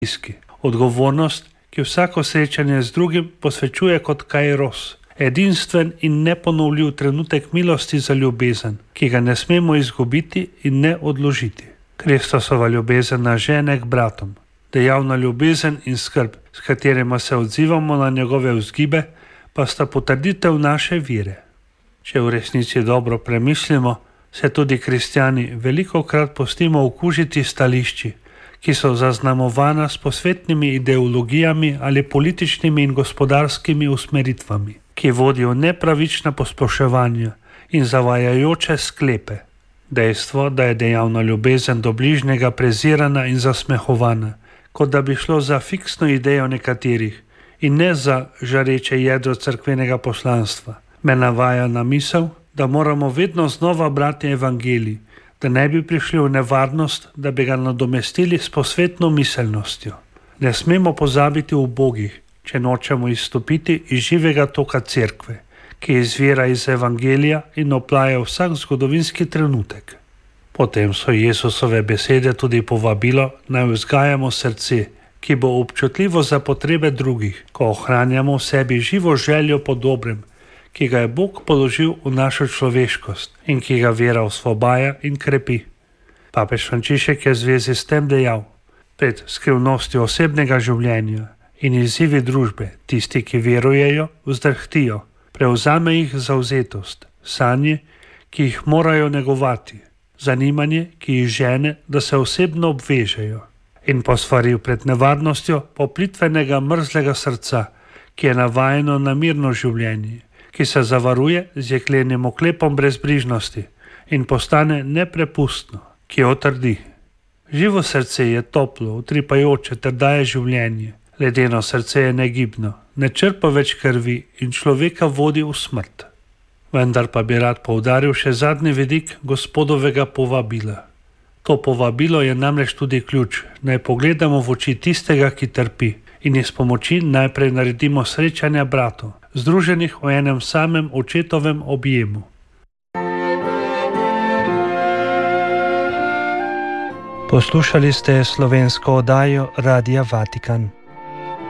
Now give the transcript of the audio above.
stiski. Odgovornost, ki vsako srečanje z drugim posvečuje kot kairos, edinstven in neponovljiv trenutek milosti za ljubezen, ki ga ne smemo izgubiti in ne odložiti. Kristosova ljubezen nas žene k bratom. Dejavna ljubezen in skrb, s katerima se odzivamo na njegove vzgibe, pa sta potrditev naše vire. Če v resnici dobro premislimo, se tudi kristjani velikokrat pustimo okužiti stališči, ki so zaznamovana s posvetnimi ideologijami ali političnimi in gospodarskimi usmeritvami, ki vodijo nepravična posploševanja in zavajajoče sklepe. Dejstvo, da je dejavna ljubezen do bližnjega prezirana in zasmehovana, kot da bi šlo za fiksno idejo nekaterih in ne za žareče jedro cerkvenega poslanstva, me navaja na misel, da moramo vedno znova brati evangelij, da ne bi prišli v nevarnost, da bi ga nadomestili s posvetno miselnostjo. Ne smemo pozabiti ubogih, če nočemo izstopiti iz živega toka cerkve, ki izvira iz evangelija in oplaja vsak zgodovinski trenutek. Potem so Jesusove besede tudi povabilo, naj vzgajamo srce, ki bo občutljivo za potrebe drugih, ko ohranjamo v sebi živo željo po dobrem, ki ga je Bog položil v našo človeškost in ki ga vera osvobaja in krepi. Papež Frančišek je v zvezi s tem dejal: pred skrivnostjo osebnega življenja in izzivi družbe tisti, ki verujejo, vzdrhtijo, prevzame jih zavzetost, sanje, ki jih morajo negovati, zanimanje, ki jih žene, da se osebno obvežejo, in posvaril pred nevarnostjo poplitvenega mrzlega srca, ki je navajeno na mirno življenje, ki se zavaruje z jeklenim oklepom brezbrižnosti in postane neprepustno, ki otrdi. Živo srce je toplo, utripajoče ter daje življenje, ledeno srce je negibno, ne črpa več krvi in človeka vodi v smrt. Vendar pa bi rad poudaril še zadnji vidik Gospodovega povabila. To povabilo je namreč tudi ključ, naj pogledamo v oči tistega, ki trpi, in iz pomoči najprej naredimo srečanja bratov, združenih v enem samem očetovem objemu. Poslušali ste slovensko oddajo Radia Vatikan.